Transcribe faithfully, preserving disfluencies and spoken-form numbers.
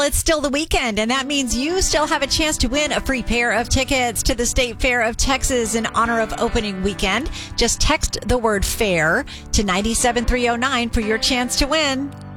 Well, it's still the weekend, and that means you still have a chance to win a free pair of tickets to the State Fair of Texas in honor of opening weekend. Just text the word FAIR to nine seven three oh nine for your chance to win.